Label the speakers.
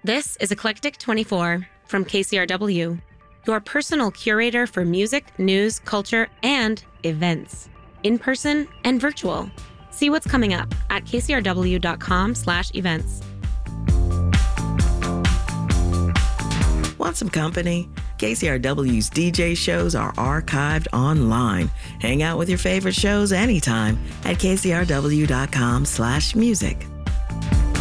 Speaker 1: This is Eclectic 24 from KCRW, your personal curator for music, news, culture, and events, in person and virtual. See what's coming up at kcrw.com/events.
Speaker 2: Want some company? KCRW's DJ shows are archived online. Hang out with your favorite shows anytime at kcrw.com/music.